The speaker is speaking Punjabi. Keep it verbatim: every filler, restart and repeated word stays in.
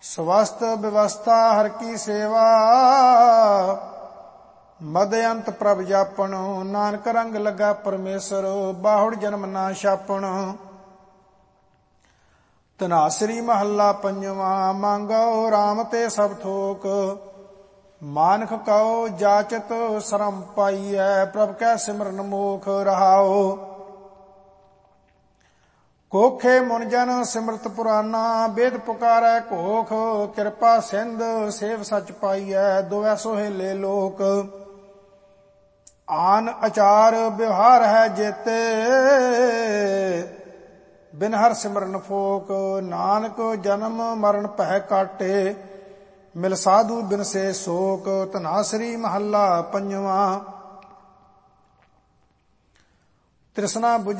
ਸਵਸਤ ਵਿਵਸਥਾ ਹਰ ਕੀ ਸੇਵਾ, ਮਦਅੰਤ ਪ੍ਰਭ ਜਾਪਣ। ਨਾਨਕ ਰੰਗ ਲੱਗਾ ਪਰਮੇਸ਼ਰ, ਬਾਹੁੜ ਜਨਮ ਨਾ ਛਾਪਣ। ਧਨਾਸਰੀ ਮਹੱਲਾ ਪੰਜਵਾਂ। ਮੰਗੋ ਰਾਮ ਤੇ ਸਭ ਥੋਕ, ਮਾਨਖ ਕਉ ਜਾਚਤ ਸ਼ਰਮ ਪਾਈਐ। ਪ੍ਰਭ ਕੈ ਸਿਮਰਨ ਮੋਖ ਰਹਾਉ, ਕੋਖੇ ਮੁਨ ਜਨ ਸਿਮਰਤ ਪੁਰਾਨਾ। ਵੇਦ ਪੁਕਾਰੈ ਘੋਖ, ਕਿਰਪਾ ਸਿੰਧ ਸੇਵ ਸਚ ਪਾਈਐ। ਦੁਐ ਸੋਹੇਲੇ ਲੋਕ, ਆਨ ਅਚਾਰ ਵਿਵਹਾਰ ਹੈ ਜੇਤੇ। ਬਿਨ ਹਰ ਸਿਮਰਨ ਫੋਕ, ਨਾਨਕ ਜਨਮ ਮਰਨ ਭੈ ਕਾਟੇ। ਮਿਲ ਸਾਧੂ ਬਿਨ ਸੇ ਸੋਕ। ਧਨਾਸਰੀ ਮਹੱਲਾ ਪੰਜਵਾਂ। ਤ੍ਰਿਸ਼ਨਾ ਬੁਝੀ